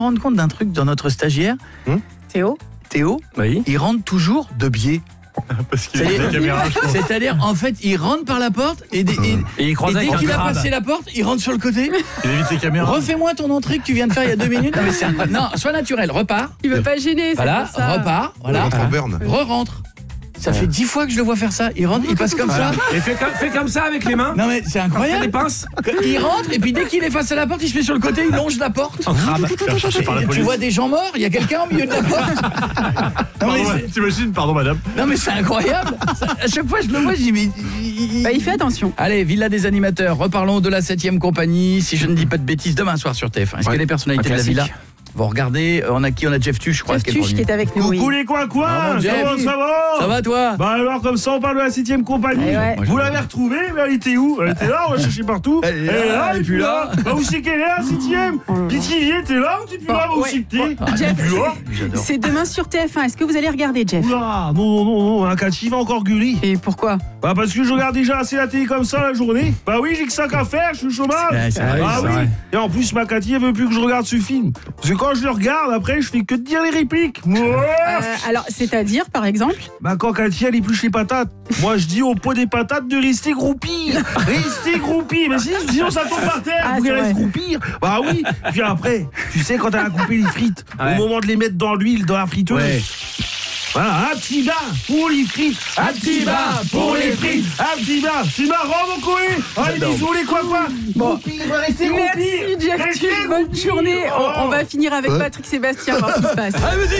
rendre compte d'un truc dans notre stagiaire. Théo, Oui. il rentre toujours de biais. Parce qu'il y a des caméras, je pense. C'est-à-dire, en fait, il rentre par la porte et il croise dès avec un qu'il a crabe. passé la porte, il rentre sur le côté. Il évite les caméras. Refais-moi ton entrée que tu viens de faire il y a 2 minutes. Non, mais c'est incroyable. Non, sois naturel, repars. il veut pas gêner, c'est Voilà, pour ça. repars. Voilà. Rentre en burn. Re-rentre. Ça fait 10 fois que je le vois faire ça. Il rentre, il passe comme ça. Et fais comme ça avec les mains. Non mais c'est Fais des incroyable. pinces. Il rentre et puis dès qu'il est face à la porte, il se met sur le côté, il longe la porte. En crabe. Faire chercher par la Tu police. vois des gens morts, il y a quelqu'un au milieu de la porte. Non mais, T'imagines, pardon madame. non, mais c'est incroyable. À chaque fois je le vois, je dis mais... Bah, il fait attention. Allez, Villa des animateurs, reparlons de la 7e compagnie. Si je ne dis pas de bêtises, demain soir sur TF1. Est-ce que les personnalités de la Villa vont regarder? On a qui? On a Jeff Tuch, je crois. Jeff Tuch qui est avec nous. Coucou Oui. les coins, Ah, Jeff. ça va? Ça va toi? Bah alors comme ça on parle de la 7e compagnie. Eh ouais. Vous l'avez retrouvée, mais elle était où? Elle était là, on l'a cherché partout. Elle est là, et puis là. Bah où c'est qu'elle est la 7e? Pithiviers, t'es là ou t'es plus là? Où c'est que t'es? Jeff, T'es plus là? J'adore. c'est demain sur TF1. Est-ce que vous allez regarder, Jeff? Oula, non, un Cathy va encore gueuler. Et pourquoi? Bah parce que je regarde déjà assez la télé comme ça la journée. Bah oui, j'ai que ça qu'à faire, je suis au chômage. Ouais, c'est vrai, Ah c'est oui. vrai. Et en plus ma Cathy elle veut plus que je regarde ce film. Parce que quand je le regarde, après je fais que de dire les répliques. Alors, c'est-à-dire, par exemple? Bah quand Cathy elle épluche les patates, moi je dis au pot des patates de rester groupi. Rester groupi. Mais sinon ça tombe par terre, Ah, vous c'est allez vrai. se groupir. Bah oui. Puis après, tu sais quand elle a coupé les frites, Ouais. au moment de les mettre dans l'huile, dans la friteuse. Ouais. Voilà, un petit bain pour les frites, un petit bain pour les frites, un petit bain. C'est marrant mon coué. Allez bisous les quoi. Bon. Restez Merci, Jeff Restez Tuch. Bonne groupis. journée. Oh. On va finir avec Patrick Sébastien, voir ce qui se passe. Allez, vas-y.